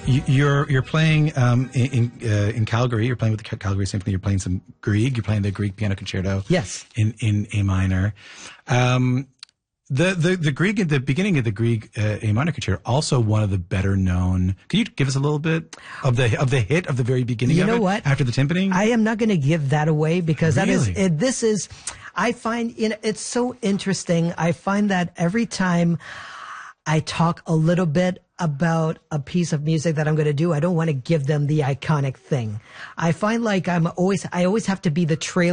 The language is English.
You're playing in Calgary. You're playing with the Calgary Symphony. You're playing some Grieg. You're playing the Grieg Piano Concerto. Yes. In A minor. The Grieg at the beginning of the Grieg A minor concerto, also one of the better known. Can you give us a little bit of the hit of the very beginning? You of know it, what? After the timpani? I am not going to give that away because Really? this is. I find it's so interesting. I find that every time I talk a little bit about a piece of music that I'm going to do, I don't want to give them the iconic thing. I find like I always have to be the trailer.